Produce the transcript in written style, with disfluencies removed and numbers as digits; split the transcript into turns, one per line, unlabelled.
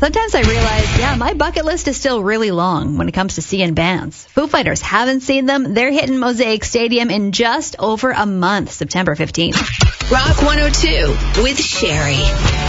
Sometimes I realize, my bucket list is still really long when it comes to seeing bands. Foo Fighters, haven't seen them. They're hitting Mosaic Stadium in just over a month, September 15th.
Rock 102 with Sherry.